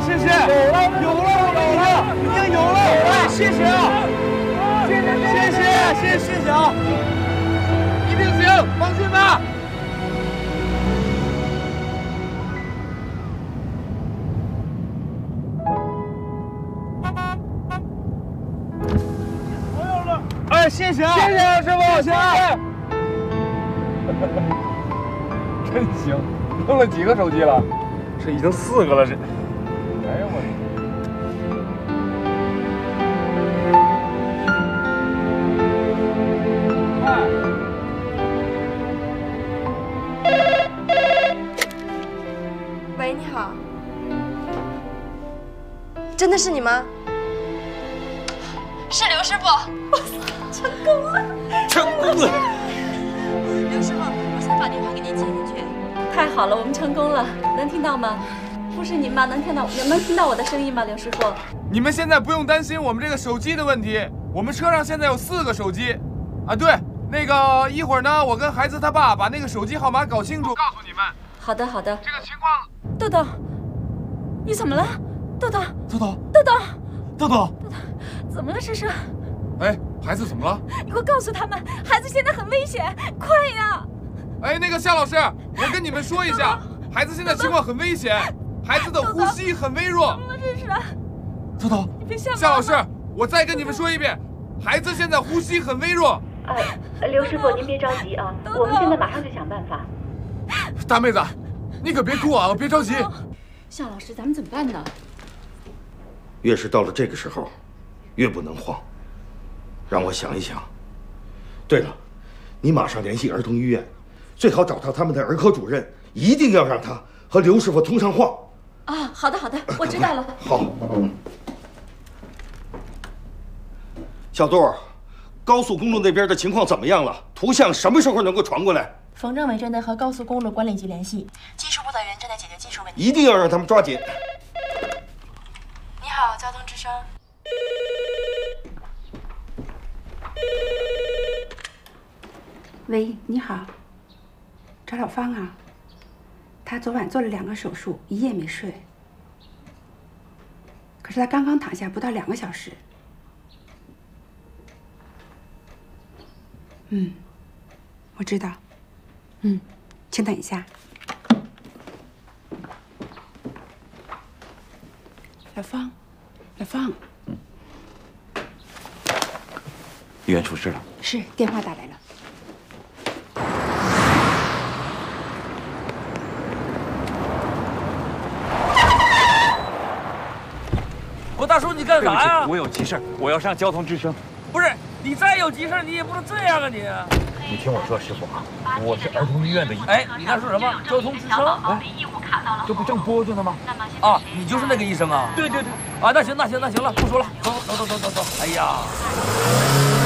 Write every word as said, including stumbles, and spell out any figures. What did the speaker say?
谢谢，有了，有了，有了，已经有了，哎，谢谢啊，谢谢，谢谢，谢谢，谢谢啊，一定行，放心吧。我有了，哎，谢谢啊，谢谢啊，师傅，谢谢啊。真行，扔了几个手机了？这已经四个了，这。哎呀我。 喂，你好。真的是你吗？是刘师傅。成功了！ 成功了！ 刘师傅，我现在把电话给您接进去。 太好了，我们成功了，能听到吗？不是您吗？能听到？能能听到我的声音吗，刘师傅？ 你们现在不用担心我们这个手机的问题，我们车上现在有四个手机，啊，对，那个一会儿呢，我跟孩子他爸把那个手机号码搞清楚，告诉你们。 好的，好的。 这个情况， 豆豆，你怎么了？豆豆， 豆豆， 豆豆， 豆豆， 怎么了？这是？ 哎，孩子怎么了？ 你快告诉他们，孩子现在很危险，快呀！ 哎，那个夏老师，我跟你们说一下，孩子现在情况很危险，孩子的呼吸很微弱。 怎么了？这是？ 豆豆， 你别吓我。 夏老师，我再跟你们说一遍，孩子现在呼吸很微弱。 哎，刘师傅，您别着急啊，我们现在马上就想办法。 大妹子，你可别哭啊，别着急。 夏老师，咱们怎么办呢？ 越是到了这个时候，越不能慌。让我想一想。对了，你马上联系儿童医院，最好找到他们的儿科主任，一定要让他和刘师傅通上话。 啊，好的好的，我知道了。 好。小杜，高速公路那边的情况怎么样了？图像什么时候能够传过来？ 冯政委正在和高速公路管理局联系，技术部的人正在解决技术问题， 一定要让他们抓紧。 你好，交通之声。 喂，你好，找老方啊。他昨晚做了两个手术，一夜没睡。可是他刚刚躺下不到两个小时。嗯，我知道。嗯，请等一下。老方，老方。 嗯。医院出事了。 是，电话打来了。 我大叔，你干啥呀？ 我有急事，我要上交通之声。 不是，你再有急事，你也不能这样啊你！ 你听我说，师傅啊，我是儿童医院的。 哎，你刚说什么？交通之声？ 哎，这不正播着呢吗？ 啊，你就是那个医生啊？ 对对对。 啊，那行那行那行了，不说了，走走走走走走。哎呀。